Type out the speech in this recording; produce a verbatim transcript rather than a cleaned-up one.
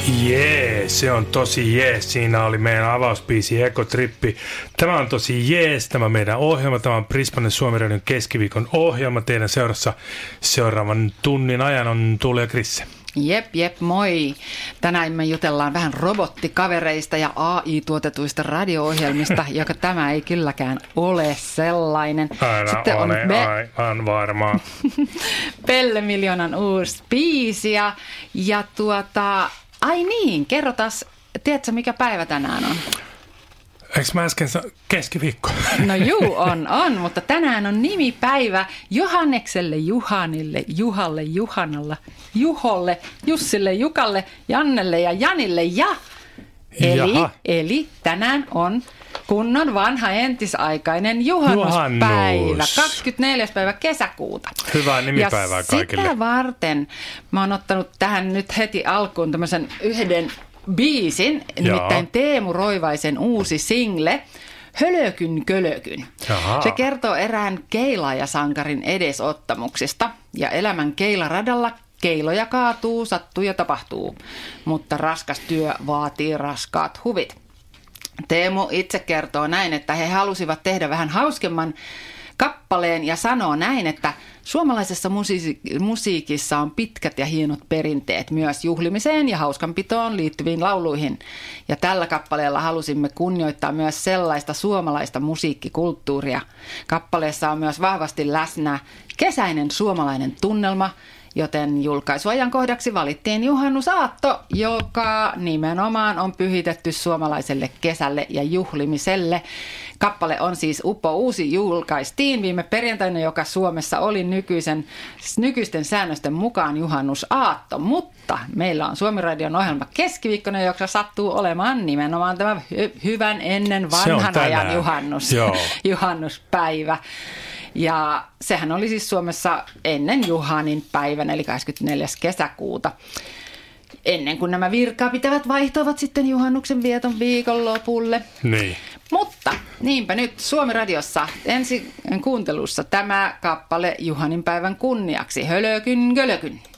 Jee, se on tosi jees. Siinä oli meidän avausbiisi Ekotrippi. Tämä on tosi jees, tämä meidän ohjelma. Tämä on Brisbanen Suomi Radion keskiviikon ohjelma. Teidän seurassa seuraavan tunnin ajan on Tuuli ja Krisse. Jep, jep, moi. Tänään me jutellaan vähän robottikavereista ja A I-tuotetuista radio-ohjelmista, joka tämä ei kylläkään ole sellainen. Aina Sitten ole on me... aivan varmaa. Pelle Miljoonan uusi biisi ja, ja tuota... Ai niin, kerrotas, tiedätkö mikä päivä tänään on? Eikö mä äsken sa- keskiviikko? No juu, on, on, mutta tänään on nimipäivä Johannekselle, Juhanille, Juhalle, Juhanalla, Juholle, Jussille, Jukalle, Jannelle ja Janille ja... Eli, eli tänään on kunnon vanha entisaikainen juhannuspäivä, Juhannus. kahdeskymmenesneljäs päivä kesäkuuta. Hyvää nimipäivää ja kaikille. Sitä varten mä oon ottanut tähän nyt heti alkuun tämmöisen yhden biisin, nimittäin Teemu Roivaisen uusi single, Hölökyn kölökyn. Jaha. Se kertoo erään keilaajasankarin edesottamuksista ja elämän keilaradalla keiloja kaatuu, sattuu ja tapahtuu, mutta raskas työ vaatii raskaat huvit. Teemu itse kertoo näin, että he halusivat tehdä vähän hauskemman kappaleen ja sanoo näin, että suomalaisessa musiik- musiikissa on pitkät ja hienot perinteet myös juhlimiseen ja hauskanpitoon liittyviin lauluihin. Ja tällä kappaleella halusimme kunnioittaa myös sellaista suomalaista musiikkikulttuuria. Kappaleessa on myös vahvasti läsnä kesäinen suomalainen tunnelma, joten julkaisuajankohdaksi valittiin juhannusaatto, joka nimenomaan on pyhitetty suomalaiselle kesälle ja juhlimiselle. Kappale on siis Uppo uusi, julkaistiin viime perjantaina, joka Suomessa oli nykyisen, nykyisten säännösten mukaan juhannusaatto, mutta meillä on Suomi Radion ohjelma keskiviikkona, joka sattuu olemaan nimenomaan tämä hy- hyvän ennen vanhan ajan juhannus, juhannuspäivä. Ja sehän oli siis Suomessa ennen Juhanin päivän, eli kahdeskymmenesneljäs kesäkuuta. Ennen kuin nämä virkaa pitävät vaihtoivat sitten juhannuksen vieton viikonlopulle. Niin. Mutta niinpä nyt Suomi Radiossa ensi kuuntelussa tämä kappale Juhanin päivän kunniaksi, Hölökyn kölökyn.